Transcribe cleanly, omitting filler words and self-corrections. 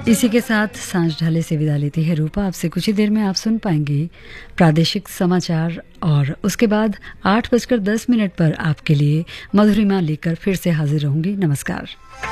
इसी के साथ सांझ ढाले से विदा लेती है रूपा। आपसे कुछ ही देर में आप सुन पाएंगे प्रादेशिक समाचार और उसके बाद 8:10 पर आपके लिए मधुरिमा लेकर फिर से हाजिर रहूंगी। नमस्कार।